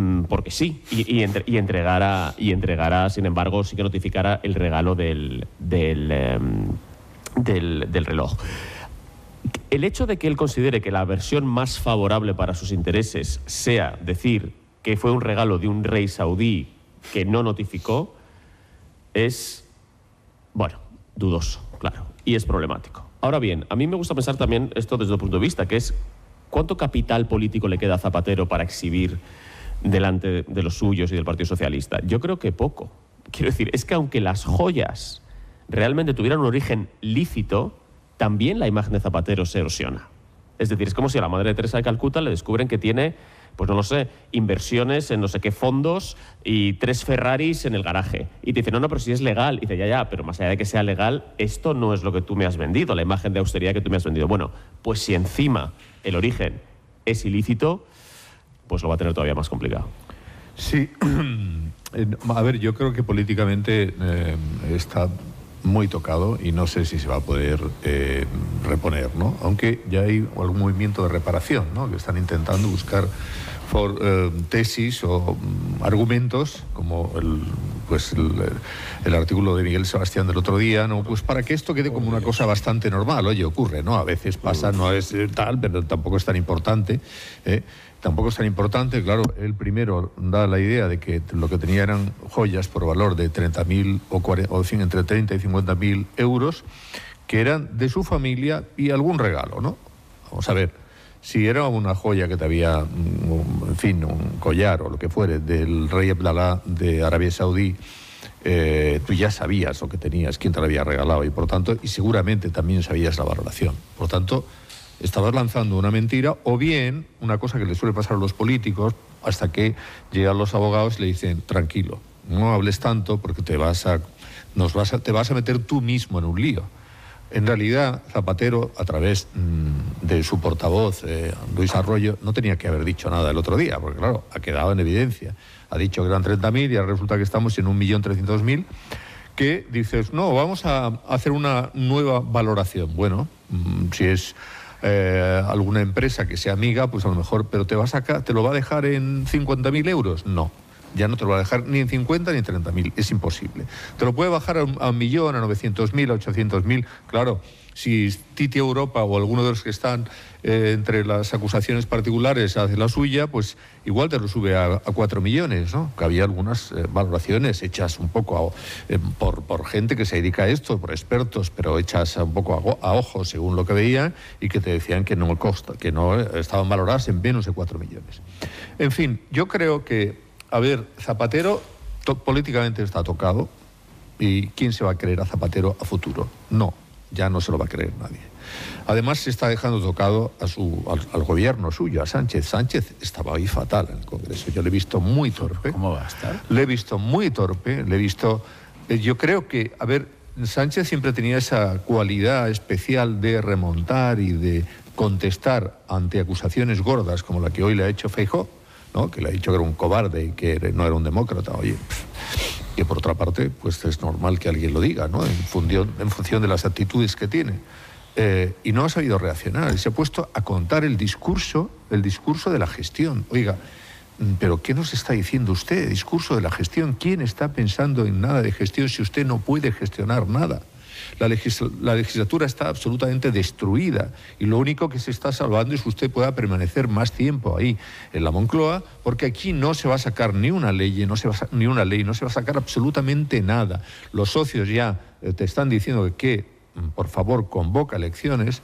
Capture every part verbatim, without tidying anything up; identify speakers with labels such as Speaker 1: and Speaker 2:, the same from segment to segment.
Speaker 1: mmm, porque sí, y, y, entre, y, entregara, y entregara, sin embargo, sí que notificara el regalo del, del, eh, del, del reloj. El hecho de que él considere que la versión más favorable para sus intereses sea decir que fue un regalo de un rey saudí que no notificó es, bueno, dudoso, claro, y es problemático. Ahora bien, a mí me gusta pensar también esto desde otro punto de vista, que es cuánto capital político le queda a Zapatero para exhibir delante de los suyos y del Partido Socialista. Yo creo que poco. Quiero decir, es que aunque las joyas realmente tuvieran un origen lícito, también la imagen de Zapatero se erosiona. Es decir, es como si a la Madre Teresa de Calcuta le descubren que tiene, pues no lo sé, inversiones en no sé qué fondos y tres Ferraris en el garaje. Y te dice, no, no, pero si es legal. Y dice, ya, ya, pero más allá de que sea legal, esto no es lo que tú me has vendido, la imagen de austeridad que tú me has vendido. Bueno, pues si encima el origen es ilícito, pues lo va a tener todavía más complicado.
Speaker 2: Sí, a ver, yo creo que políticamente eh, está muy tocado y no sé si se va a poder eh, reponer, ¿no? Aunque ya hay algún movimiento de reparación, ¿no? Que están intentando buscar for, eh, tesis o um, argumentos, como el, pues el, el artículo de Miguel Sebastián del otro día, ¿no? Pues para que esto quede como una cosa bastante normal. Oye, ocurre, ¿no? A veces pasa, no es tal, pero tampoco es tan importante, ¿eh? Tampoco es tan importante, claro, él primero da la idea de que lo que tenía eran joyas por valor de treinta mil o, cuarenta, o fin, entre treinta y cincuenta mil euros, que eran de su familia y algún regalo, ¿no? Vamos a ver, si era una joya que te había, en fin, un collar o lo que fuere del rey Abdalá de Arabia Saudí, eh, tú ya sabías lo que tenías, quién te lo había regalado y por tanto, y seguramente también sabías la valoración. Por tanto, estabas lanzando una mentira, o bien una cosa que le suele pasar a los políticos, hasta que llegan los abogados y le dicen, tranquilo, no hables tanto porque te vas a, nos vas a, te vas a meter tú mismo en un lío. En realidad, Zapatero, a través mmm, de su portavoz, eh, Luis Arroyo, no tenía que haber dicho nada el otro día, porque claro, ha quedado en evidencia. Ha dicho que eran treinta mil y ahora resulta que estamos en un millón trescientos mil, que dices, no, vamos a hacer una nueva valoración. Bueno, mmm, si es... Eh, alguna empresa que sea amiga, pues a lo mejor, pero te va a sacar, te lo va a dejar en cincuenta mil euros, no, ya no te lo va a dejar ni en cincuenta ni en treinta mil, es imposible. Te lo puede bajar a un, a un millón, a novecientos mil, a ochocientos mil, claro. Si Titi Europa o alguno de los que están eh, entre las acusaciones particulares hace la suya, pues igual te lo sube a, a cuatro millones, ¿no? Que había algunas eh, valoraciones hechas un poco a, eh, por, por gente que se dedica a esto, por expertos, pero hechas un poco a, a ojos según lo que veían y que te decían que no costa, que no eh, estaban valoradas en menos de cuatro millones. En fin, yo creo que, a ver, Zapatero to- políticamente está tocado y ¿quién se va a creer a Zapatero a futuro? No. Ya no se lo va a creer nadie. Además, se está dejando tocado a su, al, al gobierno suyo, a Sánchez. Sánchez estaba hoy fatal en el Congreso. Yo le he visto muy torpe.
Speaker 3: ¿Cómo va a estar?
Speaker 2: Le he visto muy torpe, le he visto... Eh, yo creo que, a ver, Sánchez siempre tenía esa cualidad especial de remontar y de contestar ante acusaciones gordas como la que hoy le ha hecho Feijóo, ¿no? Que le ha dicho que era un cobarde y que no era un demócrata. Oye... que por otra parte, pues es normal que alguien lo diga, ¿no? En función, en función de las actitudes que tiene. Eh, y no ha sabido reaccionar. Se ha puesto a contar el discurso, el discurso de la gestión. Oiga, ¿pero qué nos está diciendo usted? Discurso de la gestión. ¿Quién está pensando en nada de gestión si usted no puede gestionar nada? La, legis la legislatura está absolutamente destruida y lo único que se está salvando es que usted pueda permanecer más tiempo ahí en la Moncloa, porque aquí no se va a sacar ni una ley, no se va a ni una ley, no se va a sacar absolutamente nada. Los socios ya eh, te están diciendo que, que, por favor, convoca elecciones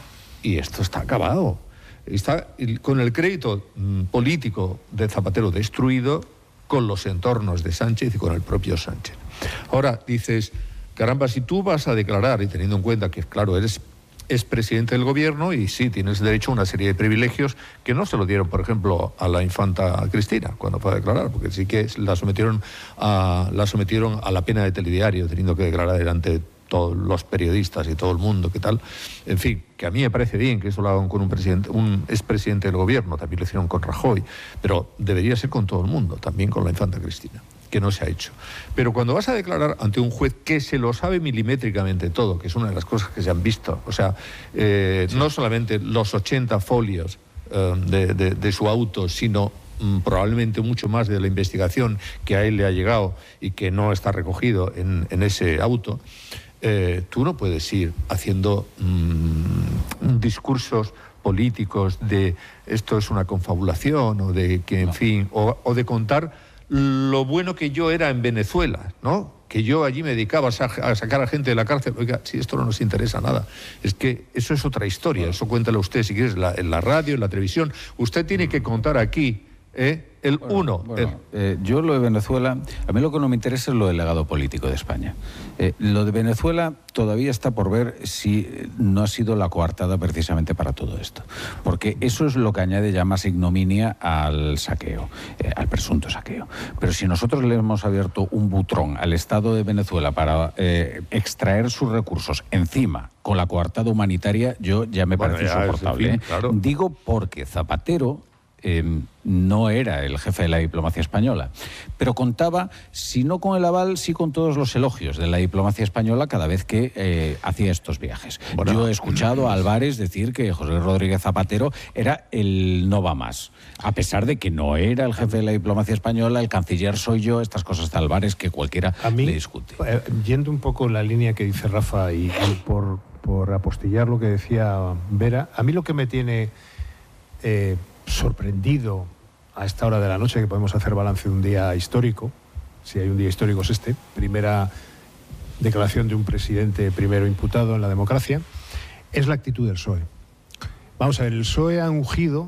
Speaker 2: y esto está acabado. Está con el crédito mm, político de Zapatero destruido, con los entornos de Sánchez y con el propio Sánchez. Ahora dices... Caramba, si tú vas a declarar, y teniendo en cuenta que, claro, eres expresidente del gobierno y sí, tienes derecho a una serie de privilegios que no se lo dieron, por ejemplo, a la infanta Cristina cuando fue a declarar, porque sí que la sometieron a, la sometieron a la pena de telediario, teniendo que declarar delante de todos los periodistas y todo el mundo, ¿qué tal? En fin, que a mí me parece bien que eso lo hagan con un presidente, un expresidente del gobierno, también lo hicieron con Rajoy, pero debería ser con todo el mundo, también con la infanta Cristina, que no se ha hecho. Pero cuando vas a declarar ante un juez que se lo sabe milimétricamente todo, que es una de las cosas que se han visto, o sea, eh, sí. no solamente los ochenta folios eh, de, de, de su auto, sino mmm, probablemente mucho más de la investigación que a él le ha llegado y que no está recogido en, en ese auto, eh, tú no puedes ir haciendo mmm, discursos políticos de esto es una confabulación o de que, en no. fin, o, o de contar lo bueno que yo era en Venezuela, ¿no? Que yo allí me dedicaba a, sa a sacar a gente de la cárcel. Oiga, si esto no nos interesa nada, es que eso es otra historia, eso cuéntalo usted si quieres la, en la radio, en la televisión. Usted tiene que contar aquí, ¿eh? El bueno, uno.
Speaker 3: Bueno,
Speaker 2: el...
Speaker 3: Eh, yo lo de Venezuela, a mí lo que no me interesa es lo del legado político de España. Eh, lo de Venezuela todavía está por ver si no ha sido la coartada precisamente para todo esto. Porque eso es lo que añade ya más ignominia al saqueo, eh, al presunto saqueo. Pero si nosotros le hemos abierto un butrón al Estado de Venezuela para eh, extraer sus recursos encima con la coartada humanitaria, yo ya me bueno, parece ya, insoportable. En fin, claro. ¿eh? Digo porque Zapatero Eh, no era el jefe de la diplomacia española, pero contaba, si no con el aval, sí con todos los elogios de la diplomacia española cada vez que eh, hacía estos viajes. Bueno, yo he escuchado a Álvarez decir que José Rodríguez Zapatero era el no va más, a pesar de que no era el jefe de la diplomacia española, el canciller soy yo, estas cosas de Álvarez que cualquiera a mí, le discute.
Speaker 4: Eh, yendo un poco la línea que dice Rafa y, y por, por apostillar lo que decía Vera, a mí lo que me tiene Eh, sorprendido a esta hora de la noche, que podemos hacer balance de un día histórico, si hay un día histórico es este, primera declaración de un presidente primero imputado en la democracia, es la actitud del P S O E. Vamos a ver, el P S O E ha ungido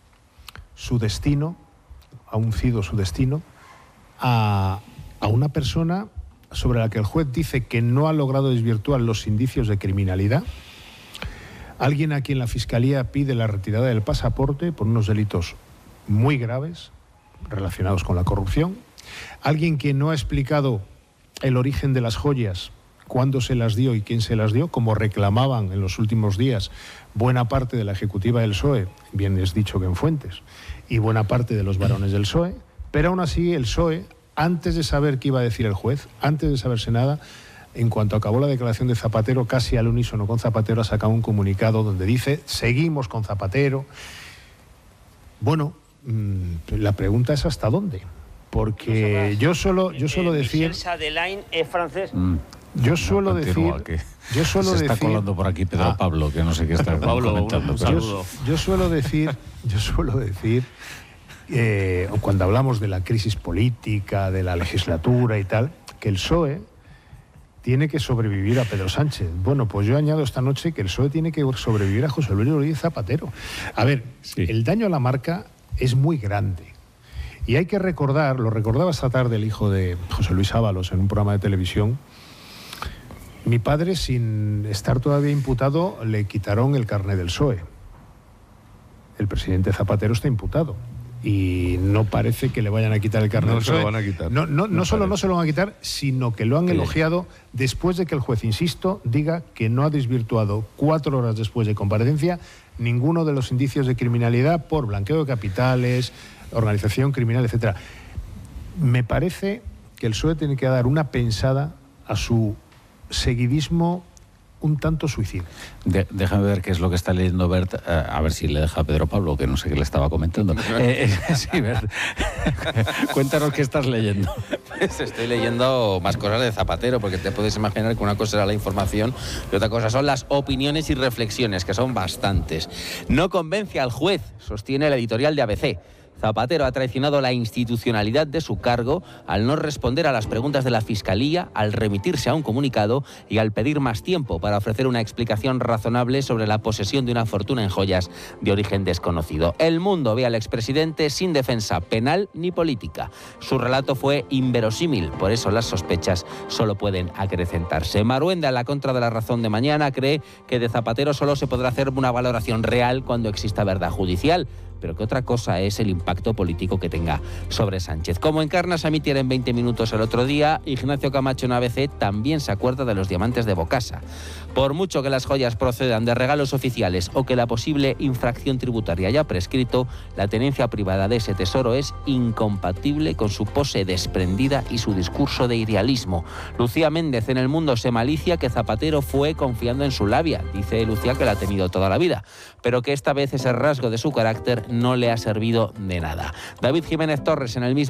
Speaker 4: su destino, ha uncido su destino a, a una persona sobre la que el juez dice que no ha logrado desvirtuar los indicios de criminalidad, alguien a quien la Fiscalía pide la retirada del pasaporte por unos delitos muy graves relacionados con la corrupción, alguien que no ha explicado el origen de las joyas, cuándo se las dio y quién se las dio, como reclamaban en los últimos días buena parte de la ejecutiva del P S O E, bien es dicho que en fuentes, y buena parte de los varones del P S O E, pero aún así el P S O E, antes de saber qué iba a decir el juez, antes de saberse nada, en cuanto acabó la declaración de Zapatero, casi al unísono con Zapatero, ha sacado un comunicado donde dice, seguimos con Zapatero. Bueno, mmm, la pregunta es ¿hasta dónde? Porque yo solo, yo suelo decir...
Speaker 5: Michel Chadelain es francés.
Speaker 3: Mm.
Speaker 4: Yo suelo
Speaker 3: no,
Speaker 4: decir...
Speaker 3: Que
Speaker 4: yo suelo
Speaker 3: se está
Speaker 4: decir,
Speaker 3: colando por aquí Pedro ah, Pablo, que no sé qué está
Speaker 1: Pablo,
Speaker 3: comentando.
Speaker 1: Un, un saludo.
Speaker 4: Yo, yo suelo decir, yo suelo decir, eh, cuando hablamos de la crisis política, de la legislatura y tal, que el P S O E tiene que sobrevivir a Pedro Sánchez. Bueno, pues yo añado esta noche que el P S O E tiene que sobrevivir a José Luis Rodríguez Zapatero. A ver, sí. El daño a la marca es muy grande. Y hay que recordar, lo recordaba esta tarde el hijo de José Luis Ábalos en un programa de televisión, mi padre, sin estar todavía imputado, le quitaron el carné del P S O E. El presidente Zapatero está imputado. Y no parece que le vayan a quitar el carnet.
Speaker 2: No se lo van a quitar.
Speaker 4: No, no, no, no solo no se lo van a quitar, sino que lo han sí. elogiado después de que el juez, insisto, diga que no ha desvirtuado cuatro horas después de comparecencia ninguno de los indicios de criminalidad por blanqueo de capitales, organización criminal, etcétera. Me parece que el P S O E tiene que dar una pensada a su seguidismo un tanto suicida.
Speaker 3: De, déjame ver qué es lo que está leyendo Bert, uh, a ver si le deja a Pedro Pablo, que no sé qué le estaba comentando. eh, eh, sí, Bert, cuéntanos qué estás leyendo.
Speaker 6: Pues estoy leyendo más cosas de Zapatero, porque te puedes imaginar que una cosa era la información y otra cosa son las opiniones y reflexiones, que son bastantes. No convence al juez, sostiene el editorial de A B C. Zapatero ha traicionado la institucionalidad de su cargo al no responder a las preguntas de la Fiscalía, al remitirse a un comunicado y al pedir más tiempo para ofrecer una explicación razonable sobre la posesión de una fortuna en joyas de origen desconocido. El Mundo ve al expresidente sin defensa penal ni política. Su relato fue inverosímil, por eso las sospechas solo pueden acrecentarse. Maruenda, en la contra de La Razón de mañana, cree que de Zapatero solo se podrá hacer una valoración real cuando exista verdad judicial, pero que otra cosa es el impacto político que tenga sobre Sánchez. Como encarna Samitier en veinte minutos el otro día, Ignacio Camacho en A B C también se acuerda de los diamantes de Bocasa. Por mucho que las joyas procedan de regalos oficiales o que la posible infracción tributaria haya prescrito, la tenencia privada de ese tesoro es incompatible con su pose desprendida y su discurso de idealismo. Lucía Méndez en El Mundo se malicia que Zapatero fue confiando en su labia. Dice Lucía que la ha tenido toda la vida, pero que esta vez ese rasgo de su carácter no le ha servido de nada. David Jiménez Torres en el mismo